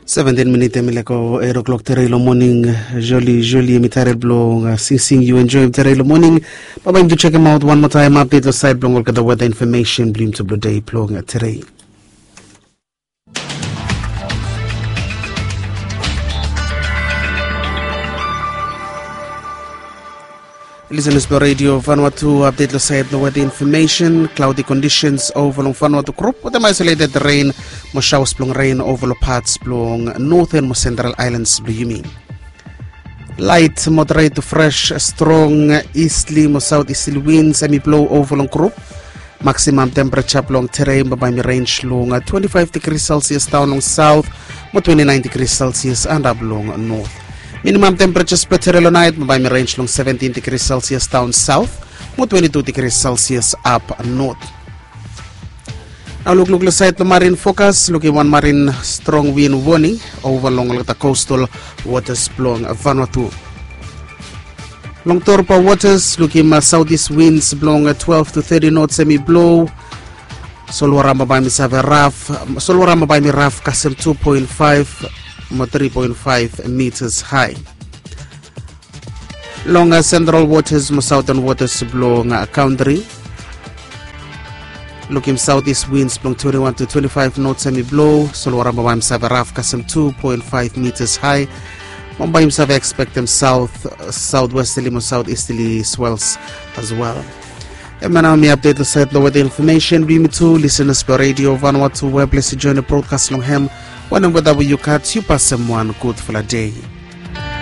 17 minutes mileko 8 o'clock terelo morning. Jolly mitare blong sing you enjoy terelo morning. Bye to check him out one more time. Update the site blong look at the weather information blim to blue day blong today. Listeners to Radio Vanuatu update the site the weather information. Cloudy conditions over long Vanuatu group with them isolated rain, more showers blong rain over the parts blong northern more central islands blue you mean. Light, moderate to fresh, strong easterly more southeasterly winds semi blow over long group. Maximum temperature blong terrain by range long 25 degrees Celsius down long south, more 29 degrees Celsius and up long north. Minimum temperature split terrell night by range long 17 degrees Celsius down south, more 22 degrees Celsius up north. Now look the side the marine focus, looking one marine strong wind warning over long the coastal waters blowing Vanuatu. Long Torpa waters looking southeast winds blowing 12 to 30 knots semi blow. Solwaramba by Misave Raf, Solwaramba by Miraf Kasem 2.5. 3.5 meters high. Longer central waters, southern waters blowing country. Looking southeast winds blowing 21 to 25 knots semi blow. Solwaramba by Savaraf Kasem 2.5 meters high. Mumbai himself expect them southwesterly or southeasterly swells as well. And now me update the site with the information. Be me too, listeners by Radio Vanuatu web. Let's join the broadcast long ham. Whenever you cut, you pass someone good for a day.